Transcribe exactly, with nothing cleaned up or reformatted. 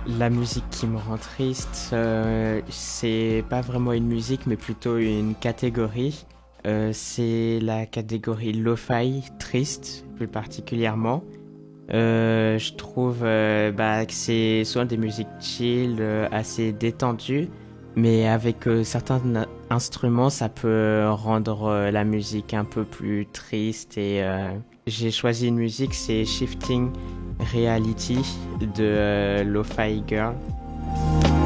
La musique qui me rend triste, euh, c'est pas vraiment une musique, mais plutôt une catégorie. Euh, c'est la catégorie lo-fi, triste, plus particulièrement. Euh, je trouve euh, bah, que c'est souvent des musiques chill, euh, assez détendues, mais avec euh, certains na- instruments, ça peut rendre euh, la musique un peu plus triste. Et euh, j'ai choisi une musique, c'est Shifting Reality de euh, Lo-Fi Girl.